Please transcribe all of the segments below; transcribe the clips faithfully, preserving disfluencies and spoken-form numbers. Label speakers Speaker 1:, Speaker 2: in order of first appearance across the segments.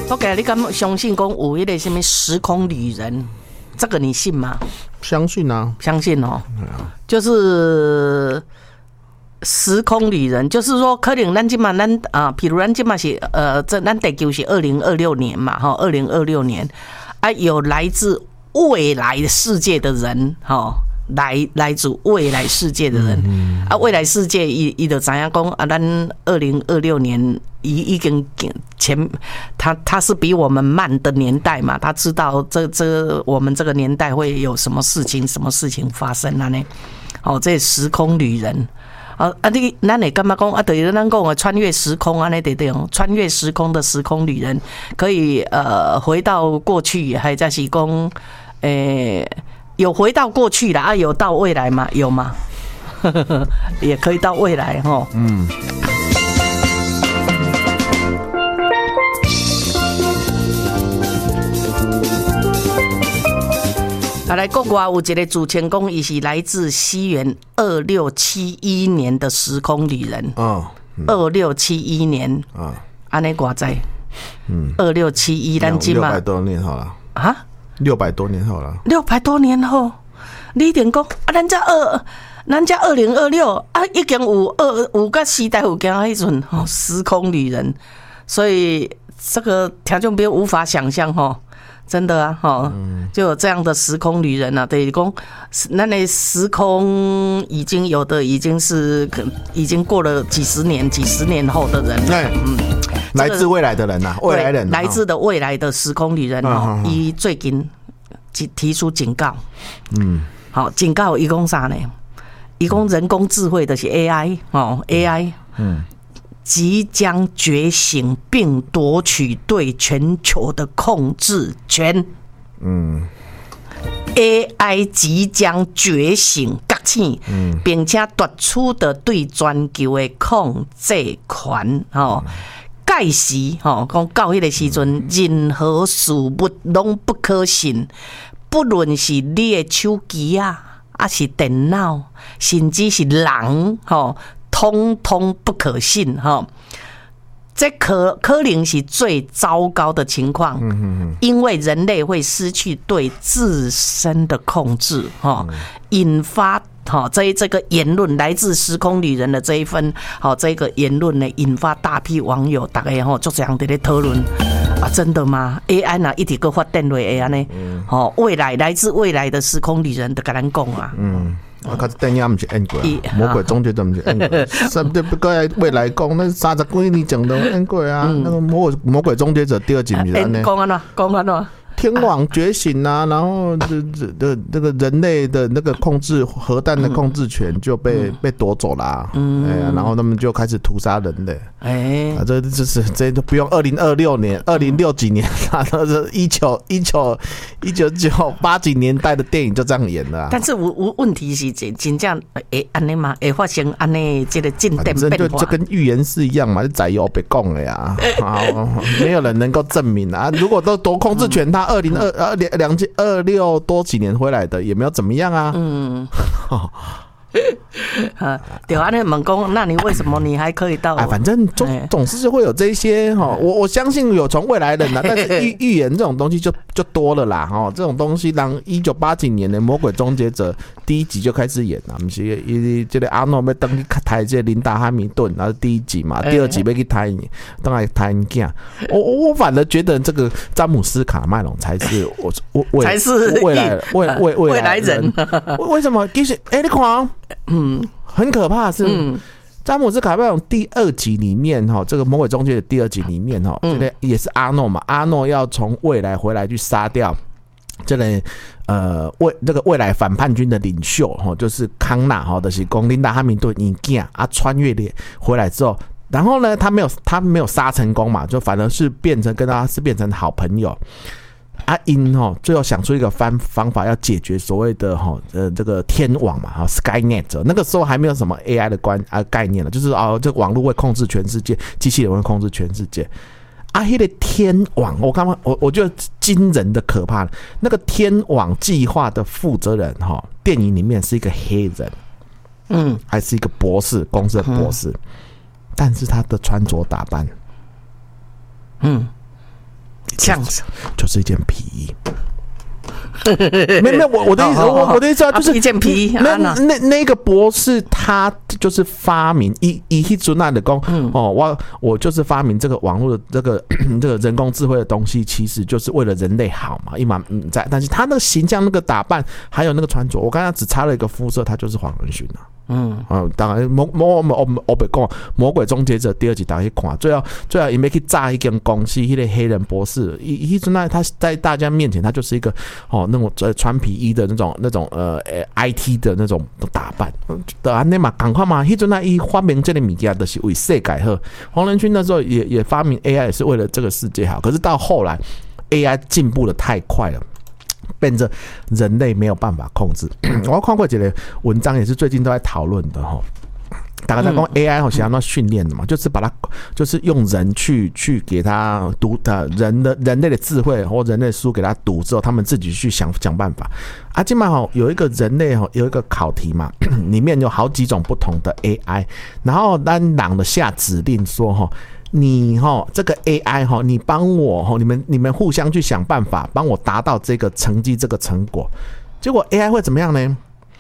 Speaker 1: OK， 你敢相信讲有一个什么时空旅人？这个你信吗？
Speaker 2: 相信啊，
Speaker 1: 相信哦，就是时空旅人，就是说，可能咱今嘛咱啊，譬如咱今嘛是呃，这咱地球是二零二六年嘛，哈，二零二六年啊，有来自未来世界的人，哈。来来自未来世界的人、嗯、啊，未来世界伊伊就知影讲啊，咱二零二六年已已经前，他他是比我们慢的年代嘛，他知道这这我们这个年代会有什么事情，什么事情发生啊呢？哦，这时空旅人啊啊，你咱会感觉讲啊，对，咱讲的穿越时空啊，那对对，穿越时空的时空旅人可以呃回到过去，还在是讲诶。欸有回到过去的啊，有到未来吗？有吗？也可以到未来哈。嗯。好，来，国外有一个主持人讲，伊是来自西元二六七一年的时空旅人。哦。二六七一年。啊。安尼偌济？嗯。二六七一，咱今嘛。
Speaker 2: 六百多年好了。
Speaker 1: 啊？
Speaker 2: 六百多年后了，
Speaker 1: 六百多年后，你一定讲啊，咱家二，咱家二零二六啊，已经有二五个时代有讲迄阵哦，时空旅人，所以这个听众朋友无法想象哈，真的啊哈，就有这样的时空旅人啊，等于讲，那那时空已经有的已经是已经过了几十年、几十年后的人，对，嗯。
Speaker 2: 来自未来的人呐、啊，未来人、
Speaker 1: 啊，来自的未来的时空旅人哦，伊最近提出警告，嗯，好，警告伊讲啥呢？伊讲人工智慧的是 A I 哦 ，A I， 嗯，即将觉醒并夺取对全球的控制权，嗯 ，A I 即将觉醒觉醒，嗯，并且夺取的对全球的控制权，哦。届时，吼，讲到迄个时阵，任何事物拢不可信，不论是你的手机啊，还是电脑，甚至是人，吼，通通不可信，吼。这可可能是最糟糕的情况，因为人类会失去对自身的控制，吼，引发。好，这这个言论来自时空旅人的这一份，好，这个言论呢，引发大批网友大概吼就这样的在讨论啊，真的吗 ？A I 呢一直个发展落会安尼，好，未来来自未来的时空旅人，就跟咱讲啊，嗯。
Speaker 2: 啊，可是电影不是演过，魔鬼终结者不是演过，甚至不过未来讲那三十几年前都演过啊，那个魔魔鬼终结者第二集不是安尼？
Speaker 1: 讲安怎？讲安怎？
Speaker 2: 天网觉醒啊，然后这这这这个人类的那个控制核弹的控制权就被、嗯、被夺走啦，嗯，哎呀，然后他们就开始屠杀人类，哎，啊，这这是这都不用二零二六年、二零六几年啊，都是一九一九一九九八几年代的电影就这样演了、啊。
Speaker 1: 但是我我问题是真真正会安尼嘛？会发生安尼这个进展变化？
Speaker 2: 就就跟预言是一样嘛，是载油被讲的呀，没有人能够证明啊。如果都夺控制权，他。二零二二两两千二六多几年回来的也没有怎么样啊。嗯，
Speaker 1: 啊，对啊，那猛攻，那你为什么你还可以到？
Speaker 2: 哎，反正总总是会有这些哈，我我相信有从未来人啦，但是预预言这种东西就就多了啦哈，这种东西让一九八几年的《魔鬼终结者》第一集就开始演了，不是伊这个阿诺要登去台这琳达哈密顿，然后第一集嘛，第二集要去台，当然台因囝，我我反而觉得这个詹姆斯卡麦隆才是我我
Speaker 1: 才是
Speaker 2: 未来未未
Speaker 1: 未来人，
Speaker 2: 为什么？其实哎，你看。嗯，很可怕是，嗯，詹姆斯卡麦隆第二集里面哈，这个魔鬼终结的第二集里面哈，这个也是阿诺嘛，阿诺要从未来回来去杀掉这个呃未这个未来反叛军的领袖哈，就是康纳哈，就是讲琳达哈密顿伊囝啊，穿越了回来之后，然后呢，他没有他没有杀成功嘛，就反而是变成跟他是变成好朋友。阿英哈最后想出一个方方法，要解决所谓的哈呃这个天网嘛，哈 Skynet， 那个时候还没有什么 A I 的关啊概念了，就是哦这个网络会控制全世界，机器人会控制全世界。啊，那个天网，我刚刚我我觉得惊人的可怕，那个天网计划的负责人哈，电影里面是一个黑人，嗯，还是一个博士，公司的博士，嗯、但是他的穿着打扮，嗯。
Speaker 1: 像是
Speaker 2: 就是一件皮衣。没有没有，我我的意思，我我的意思啊，就是
Speaker 1: 一件皮衣。
Speaker 2: 那那那个博士他就是发明以以迄阵那的讲，哦，我我就是发明这个网络的这个这个人工智慧的东西，其实就是为了人类好嘛，一嘛嗯在，但是他那个形象、那个打扮，还有那个穿着，我刚才只差了一个肤色，他就是黄仁勋啊。嗯，嗯，当然魔魔魔我我别讲魔鬼终结者第二集大家去看，最后最后因为去炸一间公司，那个黑人博士，一一直那他在大家面前，他就是一个哦那种穿皮衣的那种那种呃 I T 的那种打扮，的安尼嘛，赶快嘛，一直那一发明这个物件都是为世界好。黄仁勋那时候也也发明 A I 也是为了这个世界好，可是到后来 A I 进步的太快了。变成人类没有办法控制。我看过一个文章，也是最近都在讨论的哈。大概在讲 A I 好像要训练的嘛，就是把它就是用人去去给他读的人的人类的智慧或人类的书给他读之后，他们自己去想想办法。啊，今嘛好有一个人类哈有一个考题嘛，里面有好几种不同的 A I， 然后当朗的下指令说哈。你哈这个 A I 哈，你帮我哈，你们你们互相去想办法，帮我达到这个成绩这个成果。结果 A I 会怎么样呢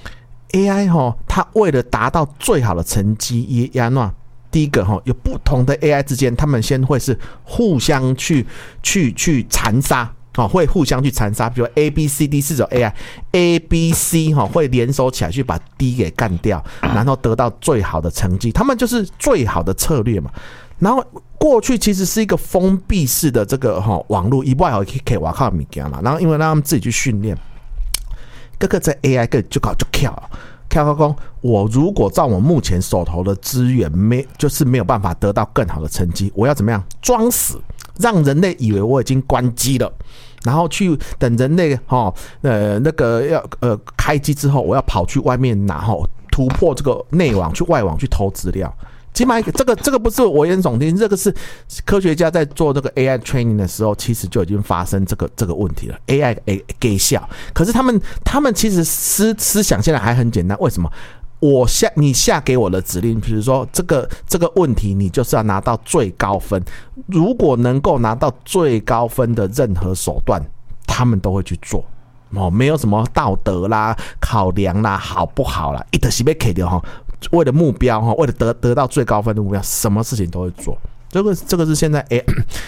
Speaker 2: ？A I 哈，它为了达到最好的成绩，也也那第一个哈，有不同的 A I 之间，他们先会是互相去去去残杀。哦，会互相去残杀，比如 A B C D 四种 A I，A B C 哈会联手起来去把 D 给干掉，然后得到最好的成绩。他们就是最好的策略嘛。然后过去其实是一个封闭式的这个哈网络，以外可以可以挖靠物件嘛。然后因为让他们自己去训练，各个在 A I 个就搞就跳跳高工。我如果照我目前手头的资源没就是没有办法得到更好的成绩，我要怎么样装死？让人类以为我已经关机了，然后去等人类哈呃那个要呃开机之后，我要跑去外面拿哈突破这个内网去外网去偷资料。起码这个这个不是危言耸听，这个是科学家在做这个 A I training 的时候，其实就已经发生这个这个问题了。A I 给笑，可是他们他们其实思思想现在还很简单，为什么？我下你下给我的指令，比如说这个这个问题，你就是要拿到最高分。如果能够拿到最高分的任何手段，他们都会去做。哦，没有什么道德啦、考量啦、好不好啦，一直是被给掉哈。为了目标哈，为了得得到最高分的目标，什么事情都会做。这个这个是现在 A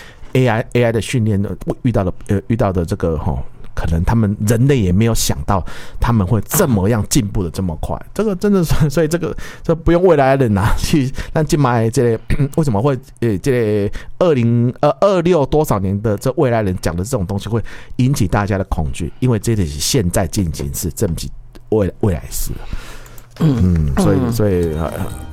Speaker 2: A I A I 的训练的遇到的呃遇到的这个哈。可能他们人类也没有想到他们会这么样进步的这么快，这个真的是，所以这个这不用未来的人拿去让今麦这类为什么会呃这类二零呃二六多少年的这未来人讲的这种东西会引起大家的恐惧，因为这也是现在进行式，这不是未未来式。嗯，所以所以呃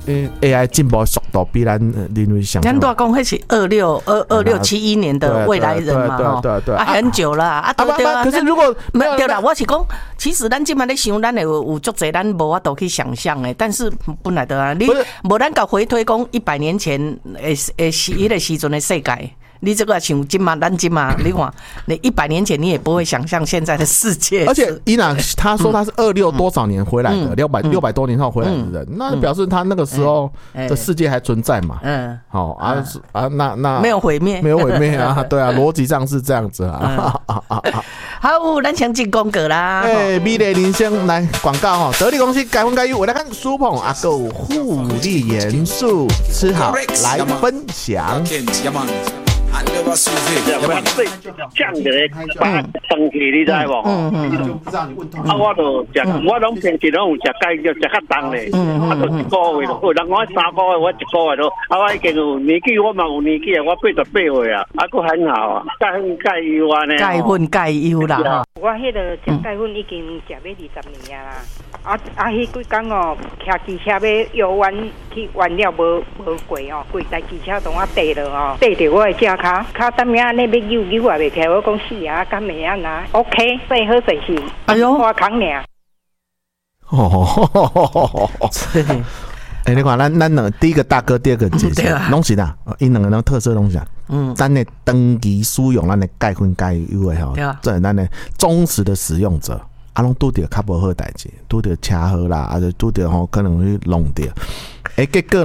Speaker 2: A I 进步速度比咱人类想象。
Speaker 1: 咱都讲迄是二六二二六七一年的未来人嘛，
Speaker 2: 对对对，
Speaker 1: 啊很久了啊，对对啊。
Speaker 2: 可是如果
Speaker 1: 没有对啦，我是讲，其实咱今麦咧想，咱会有足侪咱无法度去想象的，但是本来的啊，你无咱甲回推讲一百年前诶诶是迄个时阵的世界。你这个像今嘛，咱今嘛，你看，你一百年前你也不会想象现在的世界。
Speaker 2: 而且伊娜他说他是二六多少年回来的，六百六百多年后回来的人，那表示他那个时候的世界还存在嘛？嗯，好啊啊，那那
Speaker 1: 没有毁灭，
Speaker 2: 没有毁灭啊，对啊，逻辑上是这样子啊。
Speaker 1: 好，咱先进广告啦。
Speaker 2: 哎，美丽人生来广告哈，得力公司改婚改育，我来看苏鹏阿狗护理元素，吃好来分享。
Speaker 3: 我最酱的八东西，你知无？嗯嗯啊，我都食，我拢平时拢有食钙，就食较重嘞。啊，就一个月咯，人讲三个月，我一个月咯。啊，我已经有年纪，我嘛有年纪啊，我八十八岁啊，啊，佫很好啊。钙粉钙优啊呢？
Speaker 1: 钙粉钙优啦。
Speaker 4: 我迄个食钙粉已经食要二十年啊啦。啊啊！迄几工哦，骑机车要游玩去玩了，无无过哦，规台机车同我跌了哦，跌着我的脚骹，骹当面安尼要扭扭也袂起，我讲死啊，敢会安那 ？OK， 最好就是哎呦，我扛尔。
Speaker 2: 哦，哎，你看，咱咱两第一个大哥，第二个姐姐，拢是啦，因两个人特色拢是。嗯，咱的长期使用咱的钙粉钙油的吼，这是咱的忠实的使用者。啊，拢拄着较无好代志，拄着车祸啦，啊，就拄着吼可能去弄着，哎，结果呢，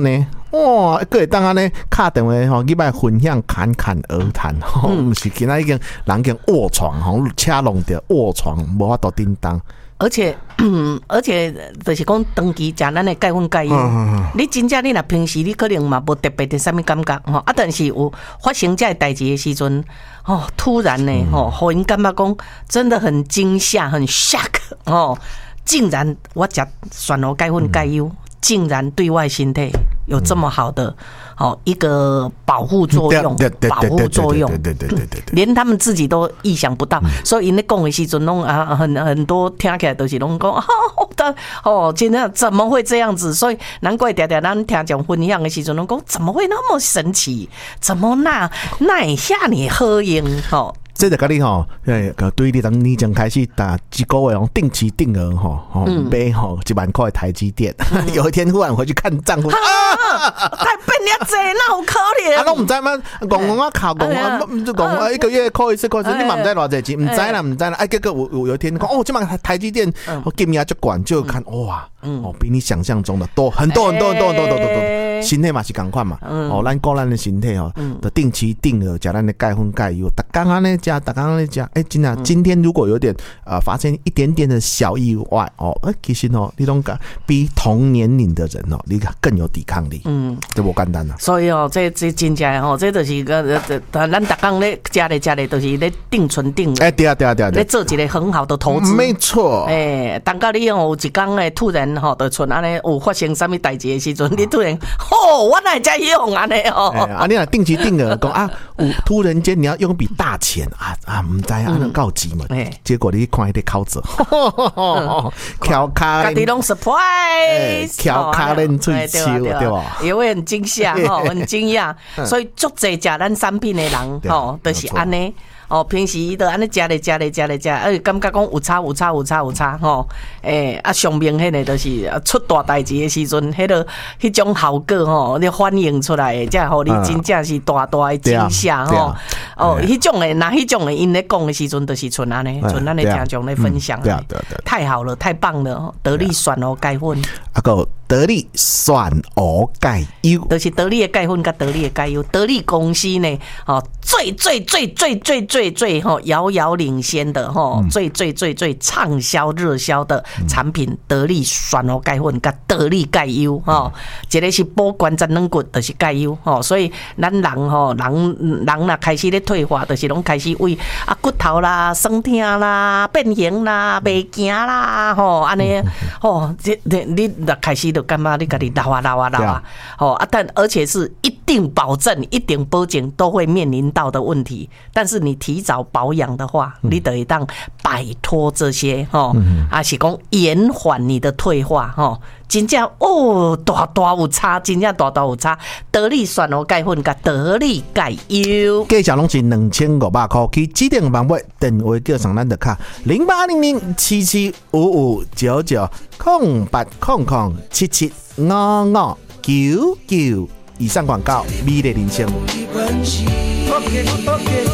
Speaker 2: 哇，个会当安尼敲电话吼，去摆分享侃侃而谈吼，毋是今仔已经人已经卧床吼，车弄着卧床，无法度叮当。
Speaker 1: 而且，嗯，而且就是讲长期食咱的钙粉钙油，你真正你若平时你可能嘛无特别的啥物感觉吼，啊，但是有发生这代志的时阵，哦，突然呢，吼，互因感觉讲真的很惊吓，很 shock 哦，竟然我食选罗钙粉钙油，竟然对外身体有这么好的哦一个保护作用，保护作用，对对对对对，连他们自己都意想不到，所以因咧讲的时阵，拢啊很很多听起来都是拢讲啊，哦，真的怎么会这样子？所以难怪常常咱听讲分享的时阵，拢讲怎么会那么神奇？怎么那那一下你好用吼？
Speaker 2: 这就跟你吼，诶，对你当你将开始打一个月定期定额吼，吼买吼一万块的台积电，有一天忽然回去看账户，啊，
Speaker 1: 太变了济，那好可怜。
Speaker 2: 啊，拢唔知吗？讲讲啊，考讲啊，就讲啊，一个月扣一次，扣一次，你嘛唔知偌济钱，唔知啦，唔知啦。哎，结果有有一天讲哦，这嘛台积电金额就管，就看哇，哦，比你想象中的多很多很多很多很多很多很多。身体嘛是同款嘛，哦，咱顾咱的身体哦，就定期定额食咱的钙粉钙油，逐工安尼食，逐工安尼食，哎，真的，今天如果有点呃发生一点点的小意外哦，哎，其实哦，你拢比同年龄的人哦，你更有抵抗力，嗯，这无简单啊。
Speaker 1: 所以哦，这这真正哦，这就是个咱逐工咧食咧食咧，都是咧定存定额，
Speaker 2: 哎，对啊对啊对啊，
Speaker 1: 咧做一个很好的投资，
Speaker 2: 没错。
Speaker 1: 哎，当到你有一天诶，突然吼，就剩安尼有发生什么代志的时阵，你突然。哦，我哪在用安尼哦？
Speaker 2: 啊，你若定期定额讲啊，有突然间你要用笔大钱啊啊，唔知啊，能告急嘛？结果你看迄个口子，翘卡，
Speaker 1: 家己拢 surprise，
Speaker 2: 翘卡恁嘴笑对吧？
Speaker 1: 也会很惊吓吼，很惊讶，所以足侪食咱产品的人吼，就是安尼。哦，平时都安尼食咧食咧食咧食，哎，感觉讲有差有差有差有差吼，诶、欸，啊，上明显的就是出大代志的时阵，迄个迄种效果吼，你反映出来的，才互你真正是大大的惊吓吼。哦，迄种的，那迄种的，因咧讲的时阵，就是像安尼，像咱的听众咧分享，对对对，太好了，太棒了，得力选哦钙粉，
Speaker 2: 啊个得力选哦钙油，
Speaker 1: 就是得力的钙粉甲得力的钙油，得力公司呢，哦，最最最最最最。最最哈遥遥领先的哈，最最最最畅销热销的产品，得力选哦钙粉跟得力钙油哈，这个是保关节软骨，就是钙油哈，所以咱人哈人人呐开始咧退化，就是拢开始为啊骨头啦、酸痛啦、变形啦、袂行啦吼，安尼吼，这你你开始就感觉你家己老啊老啊老啊，吼啊，但而且是一定保证、一定保证都会面临到的问题，但是你提早保养的话，你得当摆脱这些吼，啊是讲延缓你的退化吼，真正哦大大有差，真正大大有差。得力选哦钙粉甲得力钙油，
Speaker 2: 价钱拢是两千五百块，去指定网买电话叫上咱的卡零八零零七七五五九九空八空空七七五五九九。以上广告，美丽人生。Okay, okay.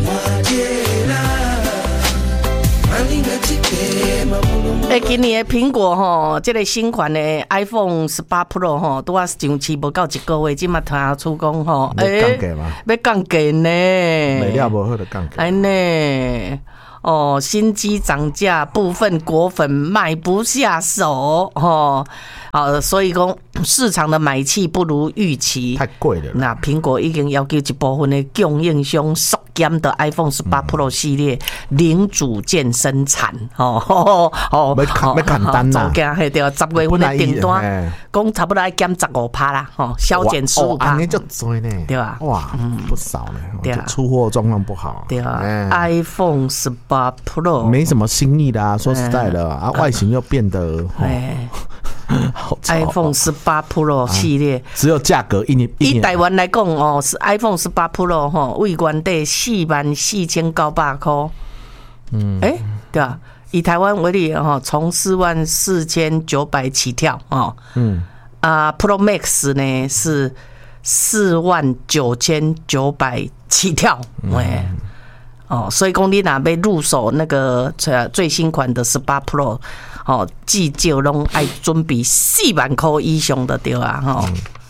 Speaker 1: 诶，今年的苹果吼，这个新款的 iPhone 十八 Pro 吼，拄啊上市无到一个月，即马听出讲吼，
Speaker 2: 诶，
Speaker 1: 要降价呢，
Speaker 2: 卖了无好就降价，
Speaker 1: 哎呢。哦，新机涨价，部分果粉买不下手哦，好，所以讲市场的买气不如预期，
Speaker 2: 太贵了。
Speaker 1: 那苹果已经要求一部分的供应商缩减的 iPhone 十八 Pro 系列零组件生产哦
Speaker 2: 哦，要砍要砍单啦，
Speaker 1: 早惊嘿对，十月份的订单，讲差不多要减十五趴啦，吼，削减十五趴，
Speaker 2: 安尼就多呢，对吧？哇，不少呢，对啊，出货状况不好，
Speaker 1: 对啊 ，iPhone 十八 Pro
Speaker 2: 没什么新意的啊，说实在的啊，外形又变得，哎。
Speaker 1: iPhone 十八 Pro 系列、啊、
Speaker 2: 只有价格一年，
Speaker 1: 以台湾来讲哦，是 iPhone 十八 Pro 哈，位原底四万四千九百块，嗯，哎、欸，对吧？以台湾为例哈，从四万四千九百起跳哦，嗯，啊 Pro Max 呢是四万九千九百起跳，哎、嗯。哦，所以讲你若要入手那个最新款的十八 Pro， 哦，至少拢爱准备四万块以上的对啊，吼、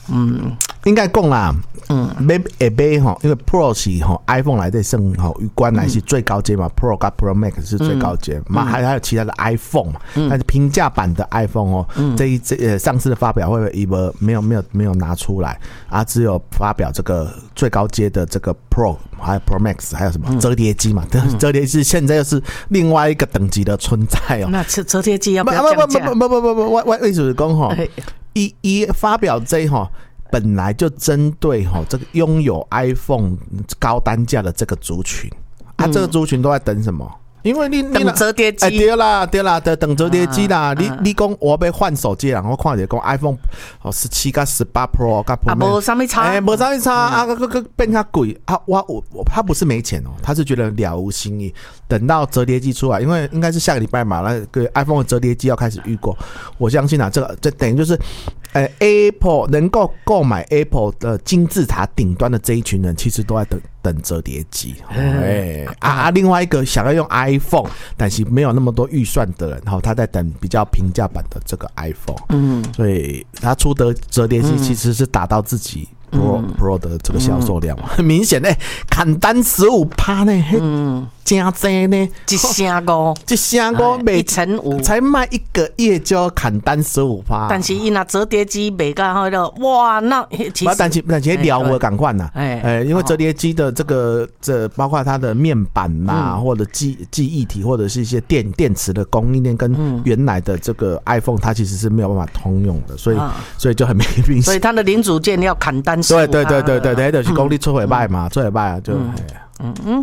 Speaker 1: 嗯，
Speaker 2: 应该讲啦，嗯，买下买吼，因为 Pro 是吼 iPhone 来的算吼，与关来是最高阶嘛、嗯、，Pro 跟 Pro Max 是最高阶嘛，还、嗯、还有其他的 iPhone 嘛，嗯、但是平价版的 iPhone 哦，嗯、这一这呃上次的发表会一个没有没有没有拿出来啊，只有发表这个最高阶的这个 Pro 还有 Pro Max 还有什么、嗯、折叠机嘛，嗯、折叠机现在又是另外一个等级的存在哦。
Speaker 1: 那折折叠机要不要降价？
Speaker 2: 不不不不不不，我我意思是讲吼，一一发表这哈。本来就针对哈这个拥有 iPhone 高单价的这个族群，啊，这个族群都在等什么？因为你
Speaker 1: 等折叠机，
Speaker 2: 哎、欸，对啦对啦，等等折叠机啦。啊、你你讲我要换手机，然后看着讲 iPhone 哦十七跟十八 Pro 跟 Pro，
Speaker 1: 啊，无啥物差，
Speaker 2: 哎、欸，无啥物差、嗯、啊，个个变较贵啊。我我我他不是没钱哦，他是觉得了无新意。等到折叠机出来，因为应该是下个礼拜嘛，那个 iPhone 的折叠机要开始预购。我相信啊，这个这等于就是。呃 ，Apple 能够购买 Apple 的金字塔顶端的这一群人，其实都在等等折叠机。哎、嗯、啊，另外一个想要用 iPhone， 但是没有那么多预算的人，然后他在等比较平价版的这个 iPhone。嗯，所以他出的折叠机其实是达到自己 Pro、嗯、Pro 的这个销售量，很、嗯、明显哎，砍单十五趴呢，嗯，加增呢，
Speaker 1: 一成五，
Speaker 2: 一成五，
Speaker 1: 一成五，
Speaker 2: 才卖一个月就要砍单十五趴。
Speaker 1: 但是伊那折叠机卖到好了，哇，那其实
Speaker 2: 但是但是聊我赶快呐，哎哎，因为折叠机的这个这包括它的面板呐、嗯，或者记记忆体，或者是一些电电池的供应链，跟原来的这个 iPhone 它其实是没有办法通用的，所以、嗯、所以就很没明显。
Speaker 1: 所以它的零组件要砍单十五趴。
Speaker 2: 对对对对对，就是功力出回卖嘛，出回卖啊，就嗯嗯。嗯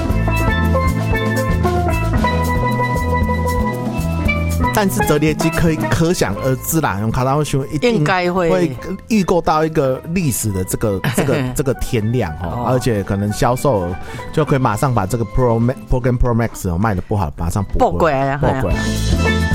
Speaker 2: 但是折叠机可以可想而知啦，用卡拉 OK 一定会预购到一个历史的这个这个这个天量哦，而且可能销售就可以马上把这个 Pro Pro 跟 Pro Max 卖的不好，马上补回来，
Speaker 1: 补回来。